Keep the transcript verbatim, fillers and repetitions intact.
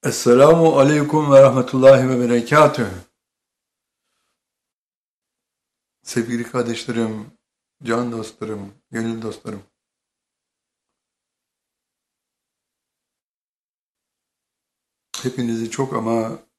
Esselamu aleyküm ve rahmetullahi ve berekatühü. Sevgili kardeşlerim, can dostlarım, gönül dostlarım. Hepinizi çok ama